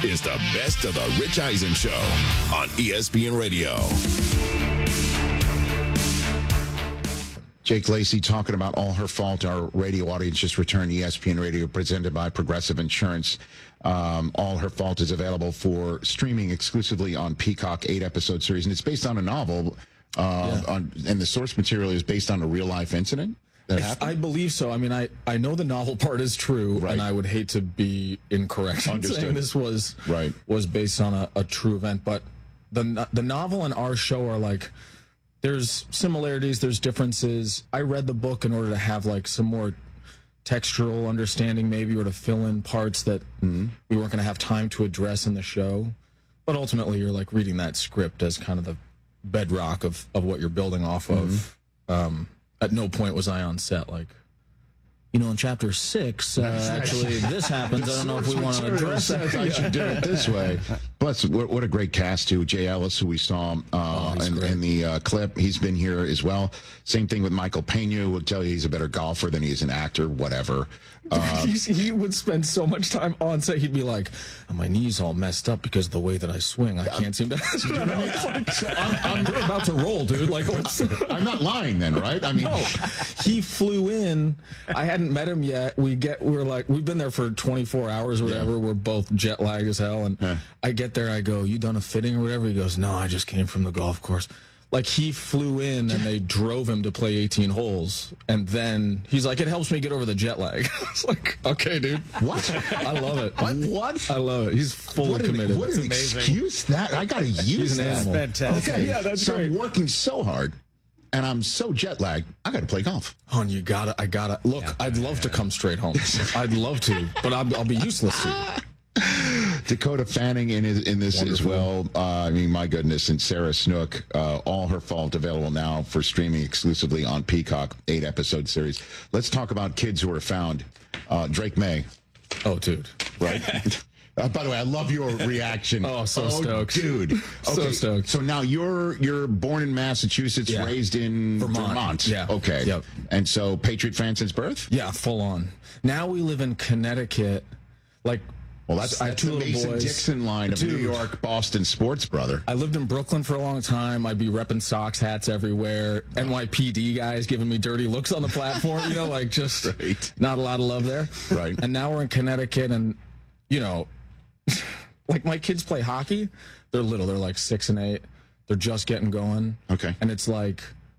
is the best of the Rich Eisen Show on ESPN Radio. Jake Lacy talking about All Her Fault. Our radio audience just returned ESPN Radio, presented by Progressive Insurance. All Her Fault is available for streaming exclusively on Peacock, 8-episode series, and it's based on a novel. And the source material is based on a real-life incident that happened? I believe so. I mean, I know the novel part is true, Right. and I would hate to be incorrect in saying this was based on a true event. But the novel and our show are like, there's similarities, there's differences. I read the book in order to have like some more textural understanding, maybe, or to fill in parts that we weren't going to have time to address in the show. But ultimately, you're like reading that script as kind of the bedrock of what you're building off of. At no point was I on set like, you know, in chapter 6, actually this happens. I don't know if we want to address that. I should do it this way. Plus, what a great cast, too. Jay Ellis, who we saw in the clip, he's been here as well. Same thing with Michael Pena, who will tell you he's a better golfer than he is an actor, whatever. He would spend so much time on set. He'd be like, oh, my knee's all messed up because of the way that I swing. I can't seem to. I'm about to roll, dude. Like, I'm not lying then, right? I mean, no. He flew in. I hadn't met him yet. We've been there for 24 hours or whatever. Yeah. We're both jet lagged as hell. And I get there. I go, you done a fitting or whatever? He goes, no, I just came from the golf course. Like, he flew in and they drove him to play 18 holes. And then he's like, it helps me get over the jet lag. I was like, okay, dude. What? I love it. What? I love it. He's fully committed. What an excuse that. I got to use He's an that. animal. Fantastic. Okay, yeah, that's so great. I'm working so hard, and I'm so jet lagged, I got to play golf. Oh, and I gotta. Look, I'd love to come straight home. I'd love to, but I'll be useless to you. Dakota Fanning in this as well. I mean, my goodness. And Sarah Snook, All Her Fault, available now for streaming exclusively on Peacock, 8-episode series. Let's talk about kids who are found. Drake May. Oh, dude. Right? By the way, I love your reaction. Oh, so stoked. Dude. Okay. So stoked. So now you're born in Massachusetts, raised in Vermont. Yeah. Okay. Yep. And so Patriot fan since birth? Yeah, full on. Now we live in Connecticut. Like, well, that's the Mason-Dixon line of New York, Boston sports, brother. I lived in Brooklyn for a long time. I'd be repping Sox hats everywhere. NYPD guys giving me dirty looks on the platform. You know, like just not a lot of love there. Right. And now we're in Connecticut, and, you know, like my kids play hockey. They're little. They're like 6 and 8. They're just getting going. Okay. And it's like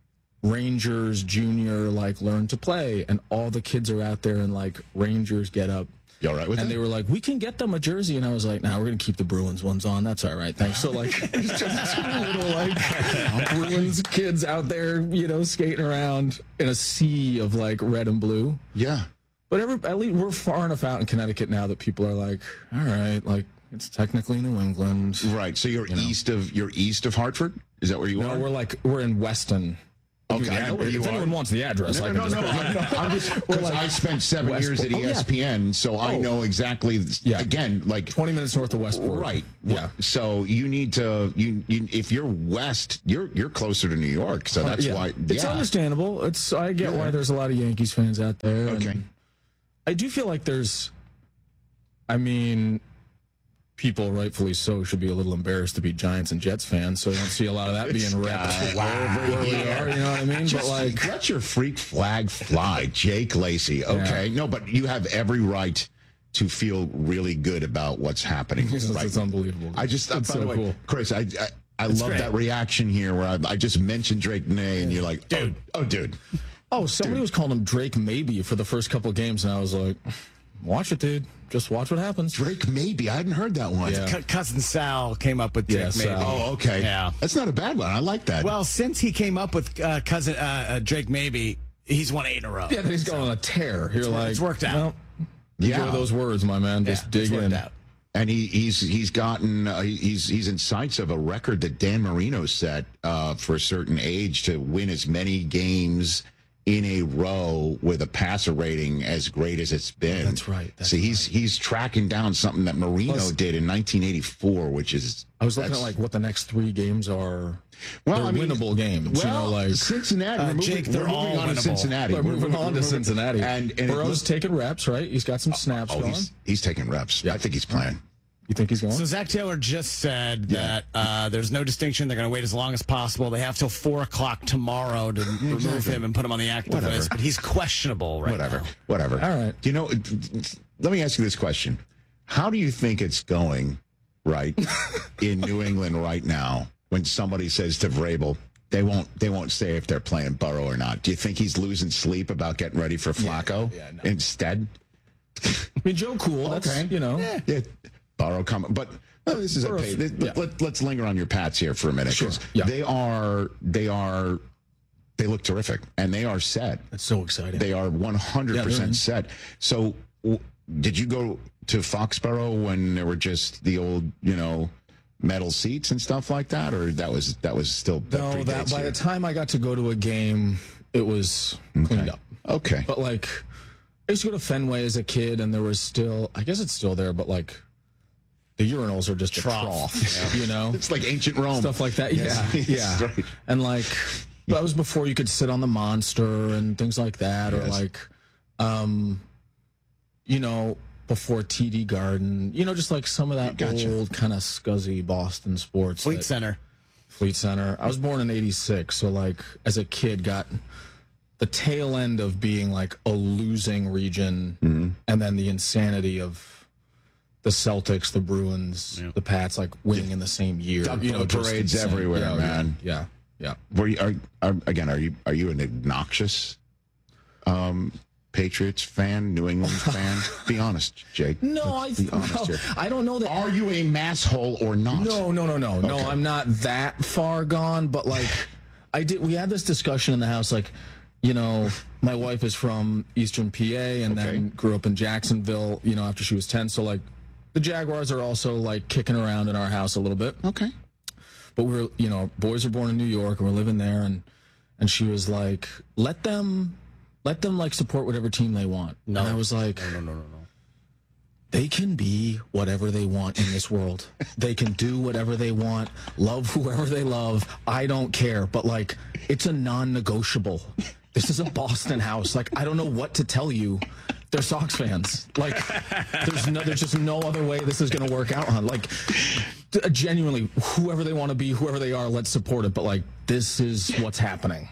Rangers junior, like, learn to play. And all the kids are out there in, like, Rangers get up. You all right with and that? They were like, we can get them a jersey. And I was like, nah, we're going to keep the Bruins ones on. That's all right. Thanks. So, like, it's just little, like, Bruins kids out there, you know, skating around in a sea of, like, red and blue. Yeah. But at least we're far enough out in Connecticut now that people are like, all right, like, it's technically New England. Right. So you're east of Hartford? Is that where you are? No, we're in Weston. Okay, I know where you if anyone wants the address, no, I can I'm just because I spent 7 years at ESPN, so I know exactly. Again, like 20 minutes north of Westport. Right. Yeah. So you need to if you're west, you're closer to New York, so that's why. It's understandable. I get why there's a lot of Yankees fans out there. Okay. I do feel like I mean, people, rightfully so, should be a little embarrassed to be Giants and Jets fans, so I don't see a lot of that being repped where we are, you know what I mean? Just, but like, let your freak flag fly, Jake Lacy. Okay, no, but you have every right to feel really good about what's happening. It's unbelievable. It's by so the way, cool. Chris, I love that reaction here where I just mentioned Drake May, and you're like, dude, dude. Oh, somebody was calling him Drake Maybe for the first couple of games, and I was like, watch it, dude. Just watch what happens. Drake Maybe. I hadn't heard that one. Yeah. Cousin Sal came up with Drake Maybe. Oh, okay. Yeah. That's not a bad one. I like that. Well, since he came up with cousin Drake Maybe, he's won 8 in a row. Yeah, he's going on a tear. You're like, it's worked out. Well, enjoy those words, my man. Just dig in. Out. And he's gotten he's in sights of a record that Dan Marino set for a certain age to win as many games in a row with a passer rating as great as it's been. That's right. He's tracking down something that Marino did in 1984, which is. I was looking at like what the next 3 games are. Well, they're winnable games. Well, you know, like Cincinnati. Jake, they're all on to Cincinnati. We're moving on to Cincinnati. And Burrow's taking reps, right? He's got some snaps going. He's taking reps. Yeah. I think he's playing. You think he's going? So Zach Taylor just said that there's no distinction. They're going to wait as long as possible. They have till 4 o'clock tomorrow to remove him and put him on the active list. But he's questionable right now. Whatever. All right. You know, let me ask you this question. How do you think it's going, right, in New England right now when somebody says to Vrabel, they won't say if they're playing Burrow or not? Do you think he's losing sleep about getting ready for Flacco instead? I mean, Joe Cool. That's, Okay. you know. Yeah. Burrow coming, but this is let's linger on your Pats here for a minute. Sure. They look terrific, and they are set. That's so exciting. They are 100% set. So, did you go to Foxborough when there were just the old, metal seats and stuff like that, or that was still no? That by the time I got to go to a game, it was cleaned up. Okay, but like I used to go to Fenway as a kid, and there was still, I guess it's still there, but like the urinals are just a trough. It's like ancient Rome, stuff like that. Yeah. Right. And like that was before you could sit on the monster and things like that, or like, before TD Garden, just like some of that old kind of scuzzy Boston sports. Fleet Center. I was born in '86, so like as a kid got the tail end of being like a losing region, and then the insanity of the Celtics, the Bruins, the Pats, like winning in the same year. Parades everywhere, man. Yeah. Were you, are you an obnoxious Patriots fan, New England fan? Be honest, Jake. No, I don't know that. Are you a masshole or not? No. Okay. No, I'm not that far gone, but like we had this discussion in the house, like, my wife is from Eastern PA and then grew up in Jacksonville, after she was 10. So like the Jaguars are also like kicking around in our house a little bit. Okay. But we're, boys are born in New York and we're living there. And she was like, let them like support whatever team they want. No. And I was like, no. They can be whatever they want in this world. They can do whatever they want, love whoever they love. I don't care. But like, it's a non-negotiable. This is a Boston house. Like, I don't know what to tell you. They're Sox fans. Like, there's just no other way this is going to work out, hon. Like, genuinely, whoever they want to be, whoever they are, let's support it. But like, this is what's happening.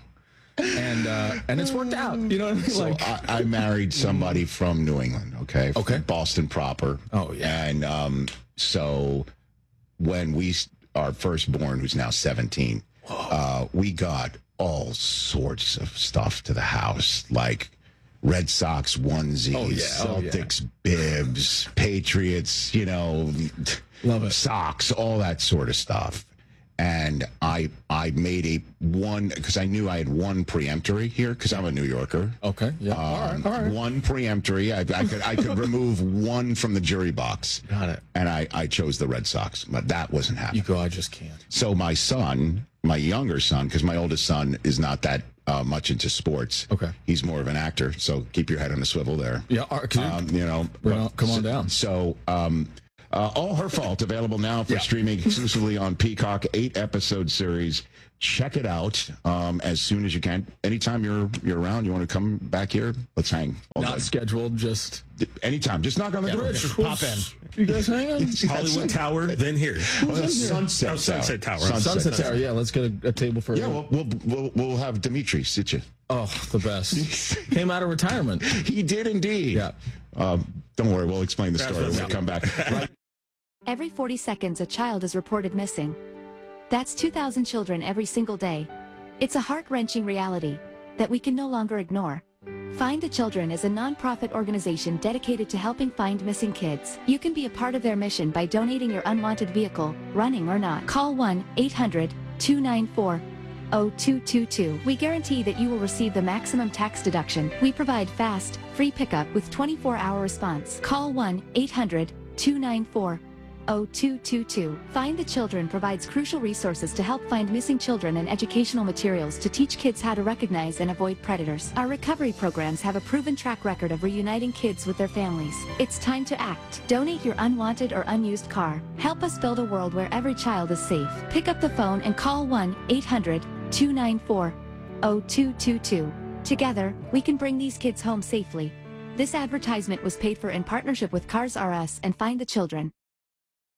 And it's worked out. You know what I mean? So I married somebody from New England, okay? Boston proper. Oh, yeah. And so when our firstborn, who's now 17, we got all sorts of stuff to the house, like Red Sox onesies, Celtics bibs, Patriots, love it, socks, all that sort of stuff. And I made because I knew I had one preemptory here because I'm a New Yorker. Okay, yeah, all right. One preemptory. I could remove one from the jury box. Got it. And I chose the Red Sox, but that wasn't happening. You go, I just can't. So my son, my younger son, because my oldest son is not that much into sports. Okay. He's more of an actor, so keep your head on a swivel there. Yeah, come on down. So, All Her Fault, available now for streaming exclusively on Peacock, 8-episode series. Check it out as soon as you can. Anytime you're around, you want to come back here, let's hang. Not scheduled, just anytime. Just knock on the door. Just pop in. You guys hanging? Hollywood Tower, then here. Sunset Tower. Sunset Tower. Yeah, let's get a table for. Yeah, we'll have Dimitri sit you. Oh, the best. Came out of retirement. He did indeed. Yeah. Don't worry, we'll explain the story when we come back. Right. Every 40 seconds, a child is reported missing. That's 2,000 children every single day. It's a heart-wrenching reality that we can no longer ignore. Find the Children is a non-profit organization dedicated to helping find missing kids. You can be a part of their mission by donating your unwanted vehicle, running or not. Call 1-800-294-0222. We guarantee that you will receive the maximum tax deduction. We provide fast, free pickup with 24-hour response. Call 1-800-294-0222. Find the Children provides crucial resources to help find missing children and educational materials to teach kids how to recognize and avoid predators. Our recovery programs have a proven track record of reuniting kids with their families. It's time to act. Donate your unwanted or unused car. Help us build a world where every child is safe. Pick up the phone and call 1-800-294-0222. Together, we can bring these kids home safely. This advertisement was paid for in partnership with Cars R Us and Find the Children.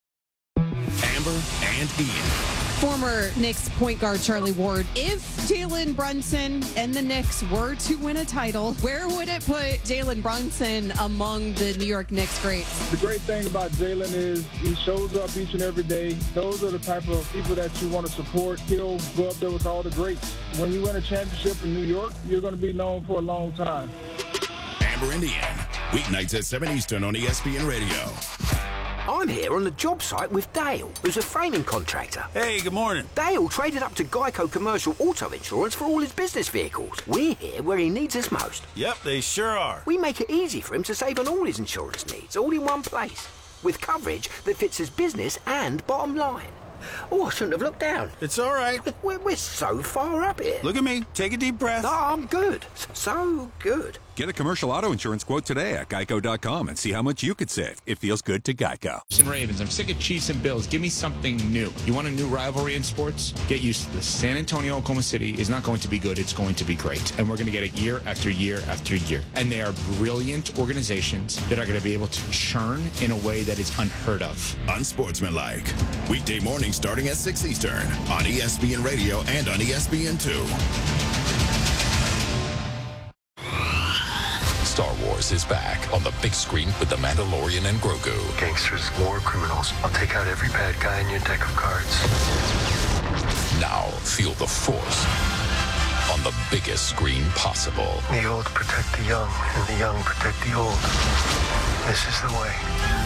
Amber, and Ian. Former Knicks point guard Charlie Ward, if Jalen Brunson and the Knicks were to win a title, where would it put Jalen Brunson among the New York Knicks greats? The great thing about Jalen is he shows up each and every day. Those are the type of people that you want to support. He'll go up there with all the greats. When you win a championship in New York, you're going to be known for a long time. Amber and Ian, weeknights at 7 Eastern on ESPN Radio. I'm here on the job site with Dale, who's a framing contractor. Hey, good morning. Dale traded up to Geico Commercial Auto Insurance for all his business vehicles. We're here where he needs us most. Yep, they sure are. We make it easy for him to save on all his insurance needs, all in one place, with coverage that fits his business and bottom line. Oh, I shouldn't have looked down. It's all right. We're so far up here. Look at me. Take a deep breath. No, I'm good. So good. Get a commercial auto insurance quote today at Geico.com and see how much you could save. It feels good to Geico. And Ravens, I'm sick of Chiefs and Bills. Give me something new. You want a new rivalry in sports? Get used to this. San Antonio, Oklahoma City is not going to be good. It's going to be great. And we're going to get it year after year after year. And they are brilliant organizations that are going to be able to churn in a way that is unheard of. Unsportsmanlike. Weekday mornings starting at 6 Eastern on ESPN Radio and on ESPN2. Star Wars is back on the big screen with The Mandalorian and Grogu. Gangsters, war criminals. I'll take out every bad guy in your deck of cards. Now feel the Force on the biggest screen possible. The old protect the young, and the young protect the old. This is the way.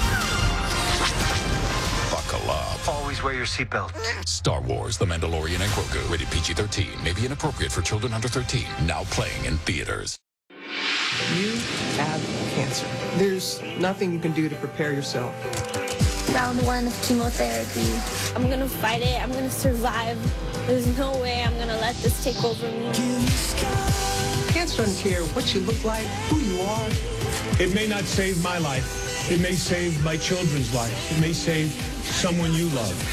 Buckle up. Always wear your seatbelt. Star Wars, The Mandalorian and Grogu. Rated PG-13. May be inappropriate for children under 13. Now playing in theaters. You have cancer. There's nothing you can do to prepare yourself. Round 1 of chemotherapy. I'm gonna fight it. I'm gonna survive. There's no way I'm gonna let this take over me. Cancer doesn't care what you look like, who you are. It may not save my life. It may save my children's life. It may save someone you love.